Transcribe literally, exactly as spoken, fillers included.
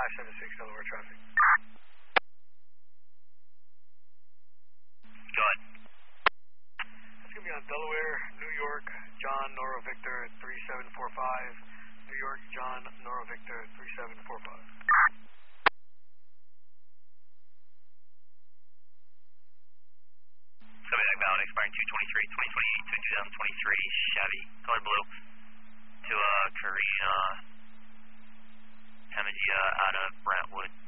five seven six Delaware traffic. Go ahead. It's going to be on Delaware, New York, John, Nora Victor, three seven four five. New York, John, Nora Victor, three seven four five. Subject bound, expiring two twenty-three twenty twenty-eight to two thousand twenty-three Chevy, color blue, to uh, Karina Hamadia out of Brentwood.